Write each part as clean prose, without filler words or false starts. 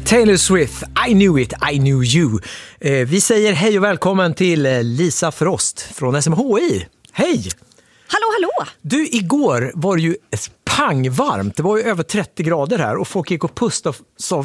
Taylor Swift, I knew it, I knew you. Vi säger hej och välkommen till Lisa Frost från SMHI. Hej! Hallå, hallå! Du, igår var det ju pangvarmt. Det var ju över 30 grader här och folk gick och pustade och sa,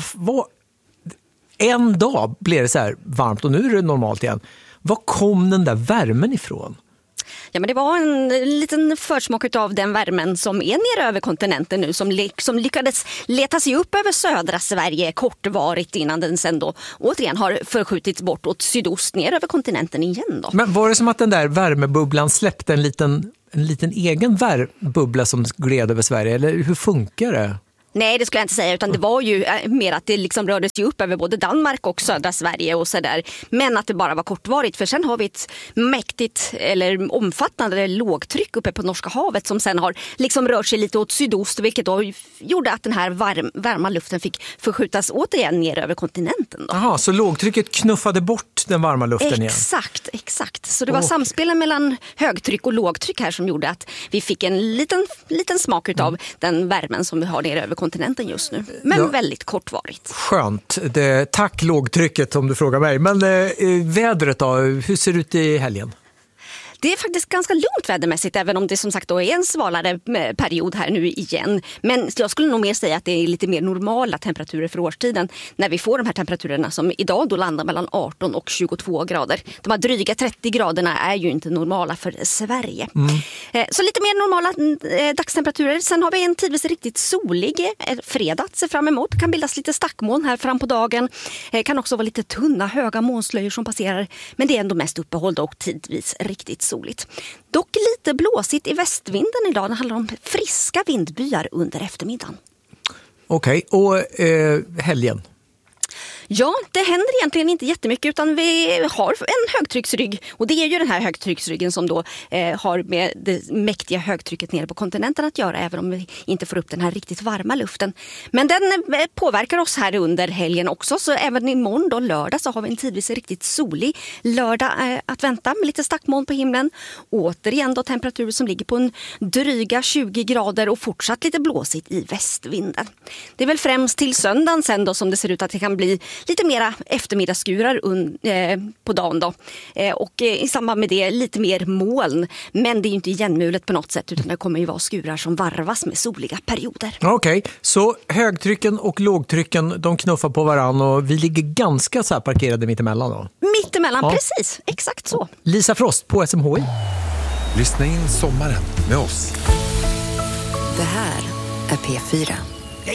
en dag blev det så här varmt och nu är det normalt igen. Var kom den där värmen ifrån? Ja, men det var en liten försmak av den värmen som är nere över kontinenten nu, som lyckades leta sig upp över södra Sverige kortvarigt innan den sen då återigen har förskjutits bort åt sydost ner över kontinenten igen då. Men var det som att den där värmebubblan släppte en liten egen bubbla som gled över Sverige, eller hur funkar det? Nej, det skulle jag inte säga, utan det var ju mer att det liksom rörde sig upp över både Danmark och södra Sverige och sådär. Men att det bara var kortvarigt, för sen har vi ett mäktigt eller omfattande lågtryck uppe på Norska havet som sen har liksom rört sig lite åt sydost, vilket då gjorde att den här varma luften fick förskjutas återigen ner över kontinenten. Jaha, så lågtrycket knuffade bort den varma luften igen? Exakt. Så det var samspelen mellan högtryck och lågtryck här som gjorde att vi fick en liten smak av den värmen som vi har nere över kontinenten just nu, men väldigt kortvarigt. Skönt. Tack lågtrycket om du frågar mig. Men vädret då, hur ser det ut i helgen? Det är faktiskt ganska lugnt vädermässigt, även om det som sagt då är en svalare period här nu igen. Men jag skulle nog mer säga att det är lite mer normala temperaturer för årstiden när vi får de här temperaturerna som idag då landar mellan 18 och 22 grader. De här dryga 30 graderna är ju inte normala för Sverige. Så lite mer normala dagstemperaturer. Sen har vi en tidvis riktigt solig fredag att se fram emot. Det kan bildas lite stackmoln här fram på dagen. Det kan också vara lite tunna, höga molnslöjor som passerar. Men det är ändå mest uppehåll och tidvis riktigt soligt. Dock lite blåsigt i västvinden idag. Det handlar om friska vindbyar under eftermiddagen. Okej, och helgen? Ja, det händer egentligen inte jättemycket, utan vi har en högtrycksrygg, och det är ju den här högtrycksryggen som då har med det mäktiga högtrycket nere på kontinenten att göra, även om vi inte får upp den här riktigt varma luften. Men den påverkar oss här under helgen också, så även imorgon då lördag så har vi en tidvis riktigt solig lördag att vänta med lite stackmoln på himlen. Återigen då temperaturer som ligger på en dryga 20 grader och fortsatt lite blåsigt i västvinden. Det är väl främst till söndagen sen då som det ser ut att det kan bli lite mera eftermiddagsskurar på dagen då. Och i samband med det lite mer moln. Men det är ju inte igenmulet på något sätt, utan det kommer ju vara skurar som varvas med soliga perioder. Okej, så högtrycken och lågtrycken, de knuffar på varann och vi ligger ganska så här parkerade mittemellan då? Mittemellan, precis. Exakt så. Lisa Frost på SMHI. Lyssna in sommaren med oss. Det här är P4.